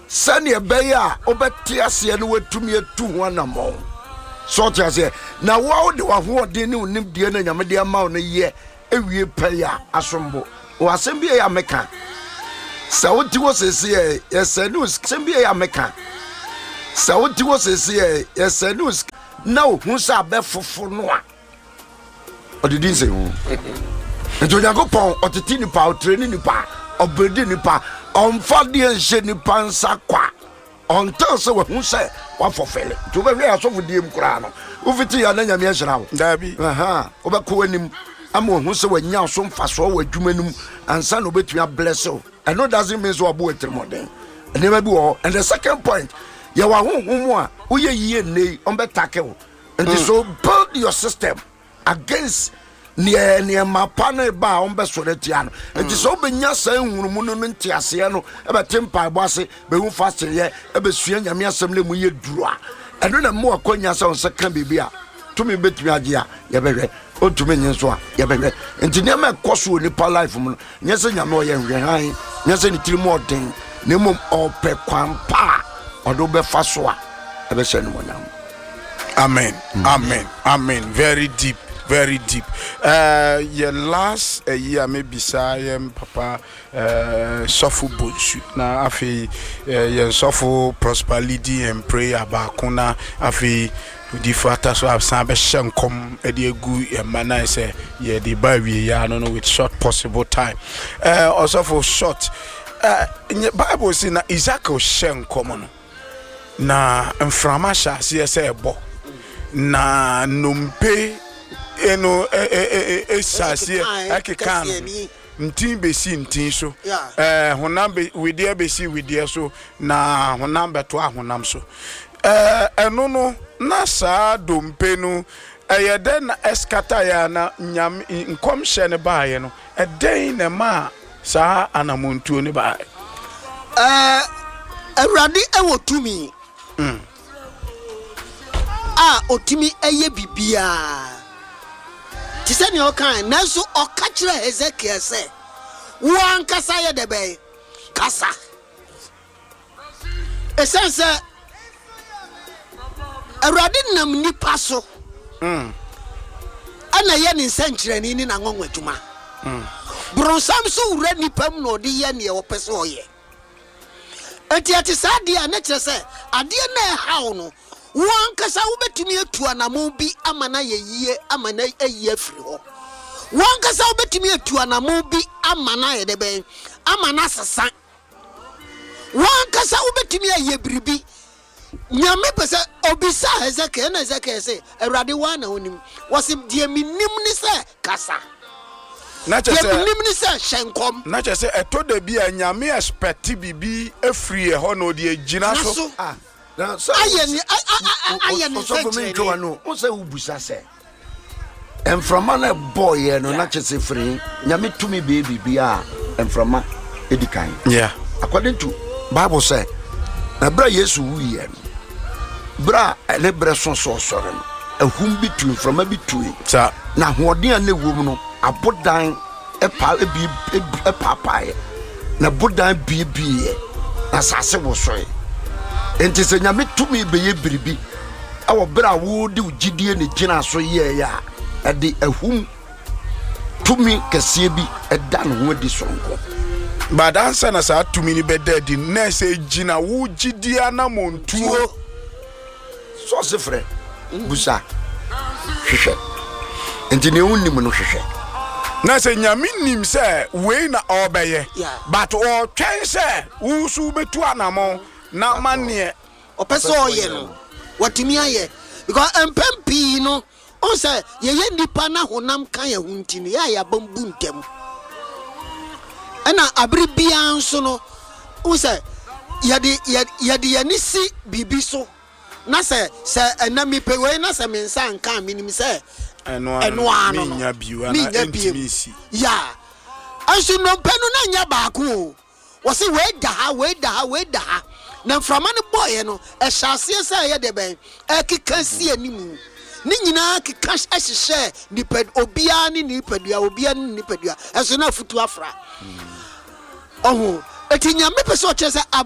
sani ebeya obeti ase no watumi atu ho anamo so ti ase na wo de wa ho de ne unim de na nyame de ama wo no ye ewie paya asombo wo asem bi ya meka sa wo ti wo sese ye no asem bi ya meka sa wo ti wo sese ye no na hu sa be fofo no a odidi nse hu nto Yakobon oteti nipa otreni nipa obedi nipa onfa de enhye nipa nsa kwa ontel se hu se wa fofele to be hwe asofo die mkura no ufiti ya na nyame ahira wo dabi obekọ anim ama hu se wanya so mfaso wa adwumanum ansa no betumi bless and no doesn't mean so abo etremoden and never be all. And the second point ya wa hu a uye yie nei on be tackle and so build your system against near mapane ba on be soretiano and so be nya san hurumu no ntiase no e be tempa boase be hu fast ye e be sua nyame asem le mu ye duru a eno na mo akonya sa on seka bibia to me betumi age a ye behwe o to me nyenso a ye behwe enti ne ma koso ni pa life mu nya se nyame o ye hwe han nya se ni tiri mo den ne mom o pe kwampa odo be fa so a e be hye no nyam. Amen. Amen. Very deep. Very deep. Your last year maybe say papa suffer bonsu na afi your suffer prosperity and prayer bakuna afi di fata so absan be hyenkom e de egu e mana say ye the ba wi ya no with short possible time. Also for short in the Bible say na Isaac hyenkom no na mframa sha say ebo na nompe eno esase akeka ntin besi ntin so honam be we there besi we there so na honam beto ahonam so eno no na sa dompe no eyede na eskata ya na nyam nkomhye ne baaye no eden na ma sa anamontuo ne baaye awrade ewotumi otimi eye bibia tisani okan naso okachira Hezekiel se wan kasa ye debe kasa esense awrade nam nipa so ana ye ni nsankyerani ni na ngonwa dwuma bronsam so wura nipam no de ye ne opese oye etiati sadia na kire se ade na hawo no wan kasa wobetumi atu anamo bi amana yeyie amana ayi afiri ho wan kasa wobetumi atu anamo bi amana ye debe amana sasa wan kasa wobetumi aye biribi nyame pese obisa Hezekiel na Hezekiel se awrade wa na onim wasim die minim ni se kasa na chese minim ni se hyenkom na chese etoda bi a nyame expect bibi afiri ho no de agina so na so ayeni so for me to no o say ubusa se enframa na boy no na chese free nyame tumi baby bia enframa edikan according to Bible say na bra Yesu wuye bra ele bra so sore no ahum bi tu enframa bi tu na hoden a na wom no abodan epa na bodan bibie na sase wo soe enti se nyame tumi beye biribi awo bra wo de ugidie ne gina so ye ya ade ahum tumi kase bi eda no ho di sonko badansa na sa tumi ni bedadi na se gina wo gidie na montuo so se frɛ busa hwehwɛ enti ne unnim no hwehwɛ na se nyame nim se we na obeye but o twen se wo su betu anamo na mane opese oye no watimi aye because empempi no on say ye nipa na honam kan ya huntini ya bambu ntem ana abribia nso no on say yade yanisi bibi so na se enami pe we na se mensa nkan minim se eno ano nya biu ana intimacy ya anso no penu na nya baako wo se we da ha na frama ne boy no e hyase se ye de ben e keka si animu ni nyina keka ehye nipa obia ni nipadua obia ni nipadua eso na futu afra etinya me pese o chese